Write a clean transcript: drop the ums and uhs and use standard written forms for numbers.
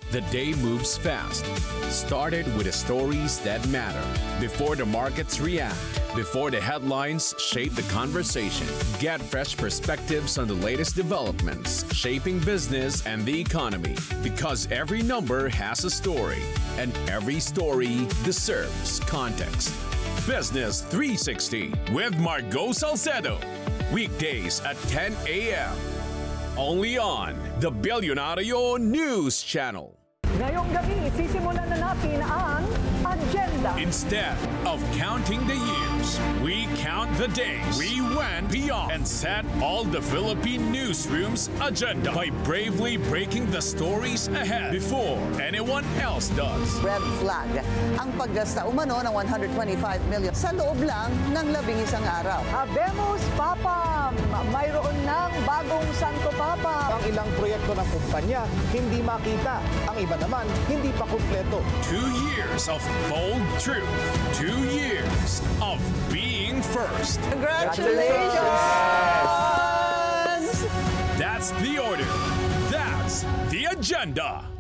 The day moves fast. Started with the stories that matter. Before the markets react, before the headlines shape the conversation. Get fresh perspectives on the latest developments shaping business and the economy. Because every number has a story, and every story deserves context. Business 360 with Margo Salcedo. Weekdays at 10 a.m. Only on the Billionario News Channel. Ngayong gabi, sisimulan na natin ang agenda. Instead of counting the years, we count the days. We went beyond and set all the Philippine newsroom's agenda by bravely breaking the stories ahead before anyone else does. Red flag ang paggasta umano ng 125 million sa loob lang ng 11 araw. Habemos Papam! Mayroon ng bagong Santo Papa. Ang ilang proyekto ng kumpanya hindi makita. Ang iba naman hindi pa kumpleto. 2 years of bold truth. 2 years of being first. Congratulations! That's the order. That's the agenda.